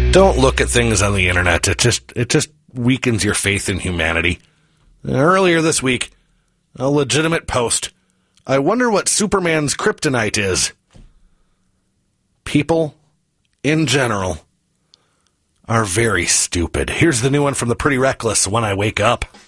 Don't look at things on the internet. It just weakens your faith in humanity. Earlier this week, a legitimate post. I wonder what Superman's kryptonite is. People, in general, are very stupid. Here's the new one from the Pretty Reckless, When I Wake Up.